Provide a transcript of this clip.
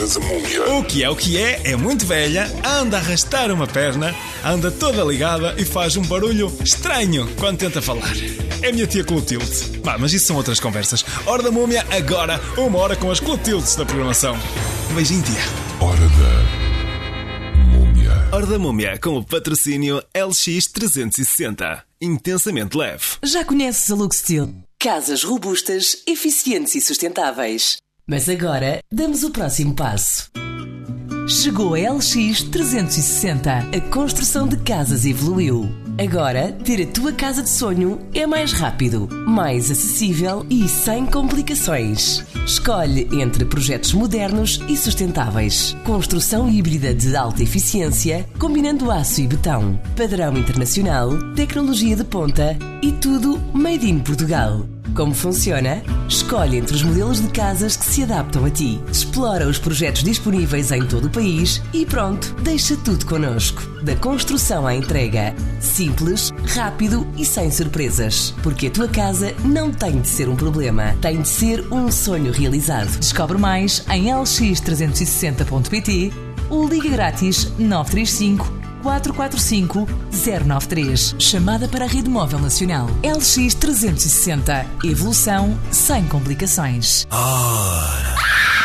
pareces a múmia. O que é muito velha, anda a arrastar uma perna, anda toda ligada e faz um barulho estranho quando tenta falar. É a minha tia Clotilde. Mas isso são outras conversas. Hora da Múmia, agora, 1 hora com as Clotildes da programação. Um beijinho, tia. Hora da Múmia. Hora da Múmia, com o patrocínio LX360. Intensamente leve. Já conheces a Luxtil? Casas robustas, eficientes e sustentáveis. Mas agora damos o próximo passo. Chegou a LX360. A construção de casas evoluiu. Agora, ter a tua casa de sonho é mais rápido, mais acessível e sem complicações. Escolhe entre projetos modernos e sustentáveis. Construção híbrida de alta eficiência, combinando aço e betão. Padrão internacional, tecnologia de ponta e tudo made in Portugal. Como funciona? Escolhe entre os modelos de casas que se adaptam a ti. Explora os projetos disponíveis em todo o país e pronto, deixa tudo connosco. Da construção à entrega. Simples, rápido e sem surpresas. Porque a tua casa não tem de ser um problema, tem de ser um sonho realizado. Descobre mais em lx360.pt ou liga grátis 935 445 093. Chamada para a Rede Móvel Nacional. LX360. Evolução sem complicações.